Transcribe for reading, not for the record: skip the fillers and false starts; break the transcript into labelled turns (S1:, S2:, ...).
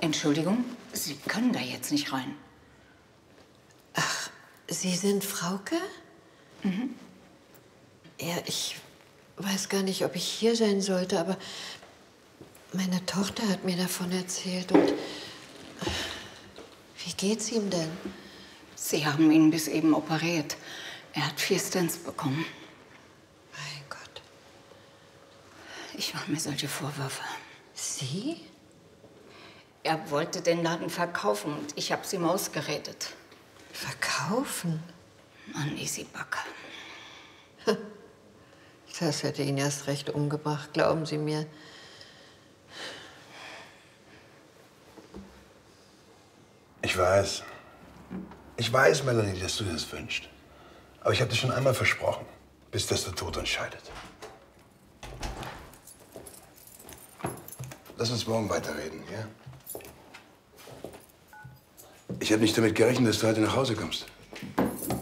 S1: Entschuldigung, Sie können da jetzt nicht rein.
S2: Ach, Sie sind Frauke?
S1: Mhm.
S2: Ja, ich weiß gar nicht, ob ich hier sein sollte, aber meine Tochter hat mir davon erzählt. Und wie geht's ihm denn?
S1: Sie haben ihn bis eben operiert. Er hat 4 Stents bekommen.
S2: Mein Gott.
S1: Ich mache mir solche Vorwürfe.
S2: Sie?
S1: Er wollte den Laden verkaufen und ich habe es ihm ausgeredet.
S2: Verkaufen?
S1: Mann, Isi Backe.
S2: Das hätte ihn erst recht umgebracht, glauben Sie mir.
S3: Ich weiß. Ich weiß, Melanie, dass du dir das wünschst. Aber ich habe dir schon einmal versprochen, bis dass der Tod uns scheidet. Lass uns morgen weiterreden, ja? Ich habe nicht damit gerechnet, dass du heute nach Hause kommst.